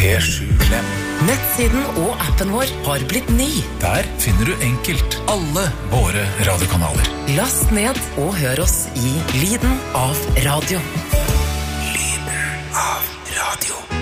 P7-klem. Nettsiden og appen vår har blitt ny. Der finner du enkelt alle våre radiokanaler. Last ned og hør oss i Lyden av radio. Lyden av radio.